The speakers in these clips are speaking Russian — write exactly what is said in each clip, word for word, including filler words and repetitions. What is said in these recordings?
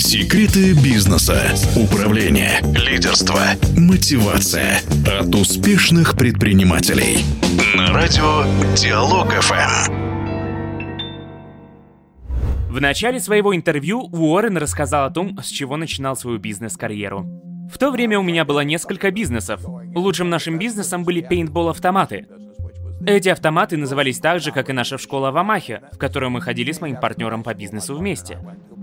Секреты бизнеса, управления, лидерства, мотивация от успешных предпринимателей. На радио Диалог эф эм. В начале своего интервью Уоррен рассказал о том, с чего начинал свою бизнес-карьеру. В то время у меня было несколько бизнесов. Лучшим нашим бизнесом были пейнтбол-автоматы. Эти автоматы назывались так же, как и наша школа в Омахе, в которую мы ходили с моим партнером по бизнесу вместе.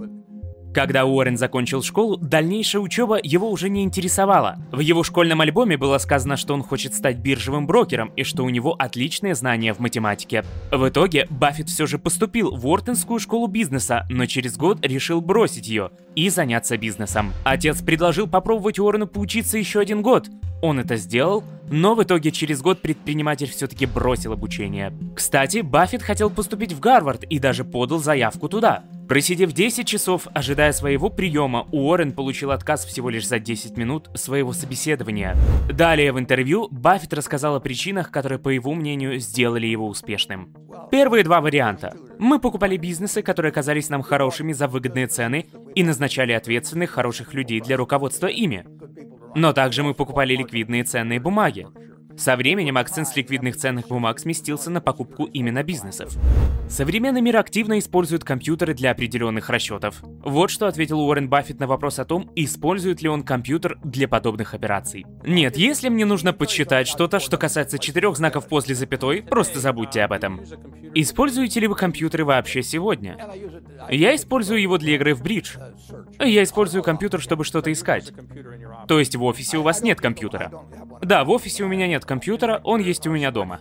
Когда Уоррен закончил школу, дальнейшая учеба его уже не интересовала. В его школьном альбоме было сказано, что он хочет стать биржевым брокером и что у него отличные знания в математике. В итоге Баффет все же поступил в Уортонскую школу бизнеса, но через год решил бросить ее и заняться бизнесом. Отец предложил попробовать Уоррену поучиться еще один год. Он это сделал, но в итоге через год предприниматель все-таки бросил обучение. Кстати, Баффет хотел поступить в Гарвард и даже подал заявку туда. Просидев десять часов, ожидая своего приема, Уоррен получил отказ всего лишь за десять минут своего собеседования. Далее в интервью Баффет рассказал о причинах, которые, по его мнению, сделали его успешным. Первые два варианта. Мы покупали бизнесы, которые казались нам хорошими за выгодные цены и назначали ответственных, хороших людей для руководства ими. Но также мы покупали ликвидные ценные бумаги. Со временем акцент с ликвидных ценных бумаг сместился на покупку именно бизнесов. Современный мир активно использует компьютеры для определенных расчетов. Вот что ответил Уоррен Баффет на вопрос о том, использует ли он компьютер для подобных операций. Нет, если мне нужно подсчитать что-то, что касается четырех знаков после запятой, просто забудьте об этом. Используете ли вы компьютеры вообще сегодня? Я использую его для игры в бридж. Я использую компьютер, чтобы что-то искать. То есть в офисе у вас нет компьютера? Да, в офисе у меня нет компьютера, он есть у меня дома.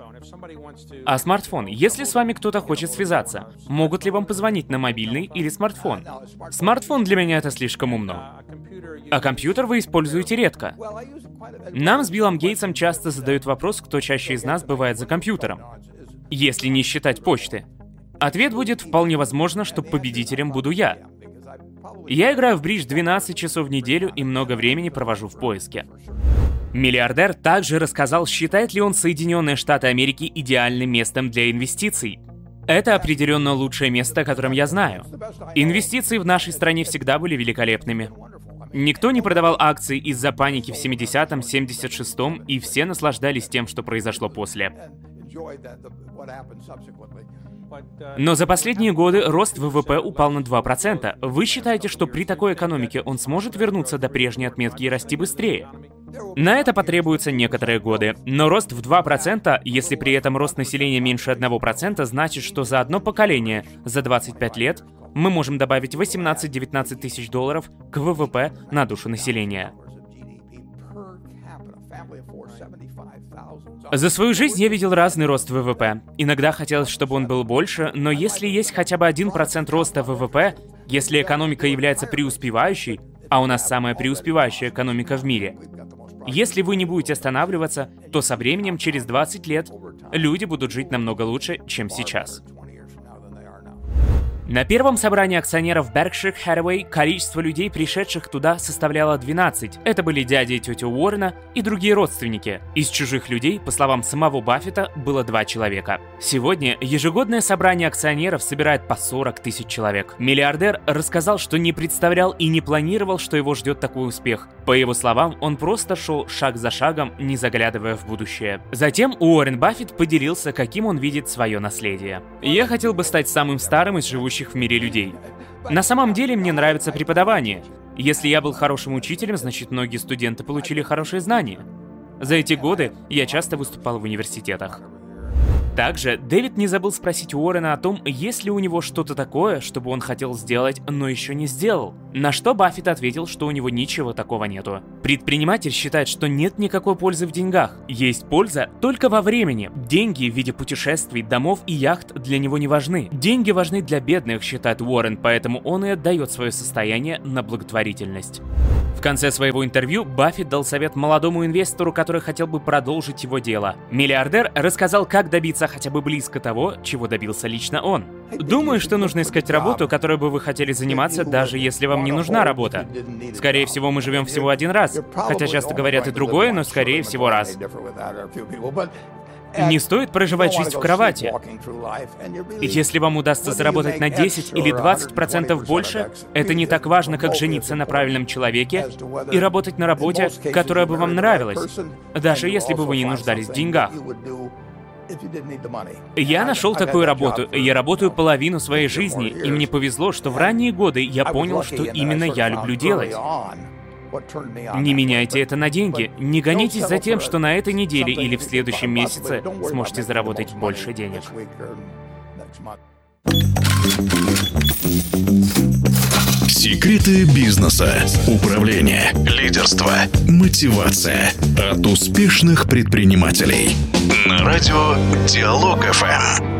А смартфон? Если с вами кто-то хочет связаться, могут ли вам позвонить на мобильный или смартфон? Смартфон для меня это слишком умно. А компьютер вы используете редко. Нам с Биллом Гейтсом часто задают вопрос, кто чаще из нас бывает за компьютером, если не считать почты. Ответ будет вполне возможно, что победителем буду я. Я играю в бридж двенадцать часов в неделю и много времени провожу в поиске. Миллиардер также рассказал, считает ли он Соединенные Штаты Америки идеальным местом для инвестиций. Это определенно лучшее место, о котором я знаю. Инвестиции в нашей стране всегда были великолепными. Никто не продавал акции из-за паники в семидесятом, семьдесят шестом, и все наслаждались тем, что произошло после. Но за последние годы рост вэ вэ пэ упал на два процента. Вы считаете, что при такой экономике он сможет вернуться до прежней отметки и расти быстрее? На это потребуются некоторые годы. Но рост в два процента, если при этом рост населения меньше одного процента, значит, что за одно поколение, за двадцать пять лет, мы можем добавить восемнадцать-девятнадцать тысяч долларов к вэ вэ пэ на душу населения. За свою жизнь я видел разный рост вэ вэ пэ. Иногда хотелось, чтобы он был больше, но если есть хотя бы один процент роста вэ вэ пэ, если экономика является преуспевающей, а у нас самая преуспевающая экономика в мире, если вы не будете останавливаться, то со временем, через двадцать лет, люди будут жить намного лучше, чем сейчас. На первом собрании акционеров Berkshire Hathaway количество людей, пришедших туда, составляло двенадцать. Это были дядя и тетя Уоррена и другие родственники. Из чужих людей, по словам самого Баффета, было два человека. Сегодня ежегодное собрание акционеров собирает по сорок тысяч человек. Миллиардер рассказал, что не представлял и не планировал, что его ждет такой успех. По его словам, он просто шел шаг за шагом, не заглядывая в будущее. Затем Уоррен Баффет поделился, каким он видит свое наследие. «Я хотел бы стать самым старым из живущих в мире людей. На самом деле мне нравится преподавание. Если я был хорошим учителем, значит многие студенты получили хорошие знания. За эти годы я часто выступал в университетах». Также Дэвид не забыл спросить Уоррена о том, есть ли у него что-то такое, чтобы он хотел сделать, но еще не сделал. На что Баффет ответил, что у него ничего такого нету. Предприниматель считает, что нет никакой пользы в деньгах. Есть польза только во времени. Деньги в виде путешествий, домов и яхт для него не важны. Деньги важны для бедных, считает Уоррен, поэтому он и отдает свое состояние на благотворительность. В конце своего интервью Баффет дал совет молодому инвестору, который хотел бы продолжить его дело. Миллиардер рассказал, как добиться хотя бы близко того, чего добился лично он. «Думаю, что нужно искать работу, которой бы вы хотели заниматься, даже если вам не нужна работа. Скорее всего, мы живем всего один раз, хотя часто говорят и другое, но скорее всего раз. Не стоит проживать жизнь в кровати. Если вам удастся заработать на десять или двадцать процентов больше, это не так важно, как жениться на правильном человеке и работать на работе, которая бы вам нравилась, даже если бы вы не нуждались в деньгах. Я нашел такую работу. Я работаю половину своей жизни, и мне повезло, что в ранние годы я понял, что именно я люблю делать. Не меняйте это на деньги. Не гонитесь за тем, что на этой неделе или в следующем месяце сможете заработать больше денег. Секреты бизнеса, управление, лидерство, мотивация от успешных предпринимателей. На радио Диалог эф эм.